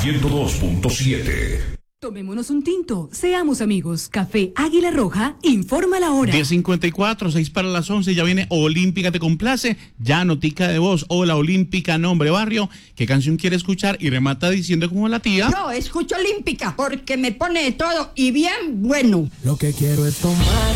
102.7. Tomémonos un tinto, seamos amigos. Café Águila Roja, informa la hora. 10:54, 6 para las 11, ya viene Olímpica Te Complace, ya notica de voz. Hola Olímpica, nombre, barrio, ¿qué canción quiere escuchar? Y remata diciendo como la tía. Yo escucho Olímpica porque me pone de todo y bien bueno. Lo que quiero es tomar